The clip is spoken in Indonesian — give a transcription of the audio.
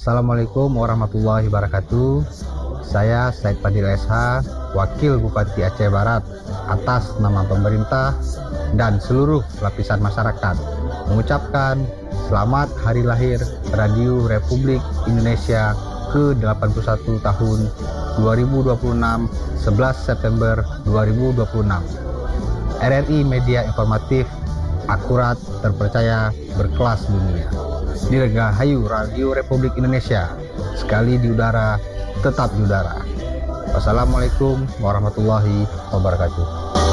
Assalamualaikum warahmatullahi wabarakatuh. Saya Said Fadil SH, Wakil Bupati Aceh Barat, atas nama pemerintah dan seluruh lapisan masyarakat mengucapkan selamat hari lahir Radio Republik Indonesia ke-81 tahun 2026, 11 September 2026. RRI Media Informatif, akurat, terpercaya, berkelas dunia. Dirgahayu Radio Republik Indonesia, sekali di udara, tetap di udara. Wassalamualaikum warahmatullahi wabarakatuh.